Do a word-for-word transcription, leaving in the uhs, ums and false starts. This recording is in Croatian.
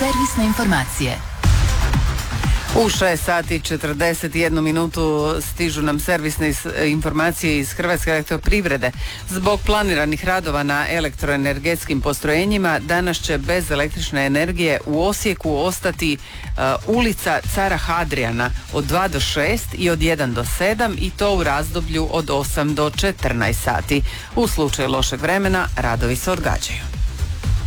Servisne informacije. U šest sati četrdeset jednu minutu stižu nam servisne informacije iz Hrvatske elektroprivrede. Zbog planiranih radova na elektroenergetskim postrojenjima danas će bez električne energije u Osijeku ostati uh, ulica Cara Hadrijana od dva do šest i od jedan do sedam i to u razdoblju od osam do četrnaest sati. U slučaju lošeg vremena radovi se odgađaju.